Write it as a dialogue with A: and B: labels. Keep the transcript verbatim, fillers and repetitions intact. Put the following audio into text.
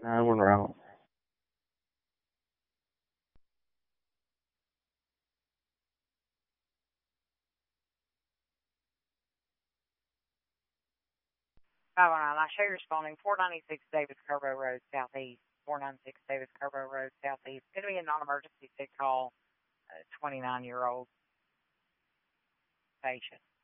A: nine one wrong.
B: five one nine. I show you responding. four ninety-six Davis Carbo Road, Southeast. four ninety-six Davis Carbo Road, Southeast. Going to be a non-emergency sick call. A twenty-nine-year-old patient.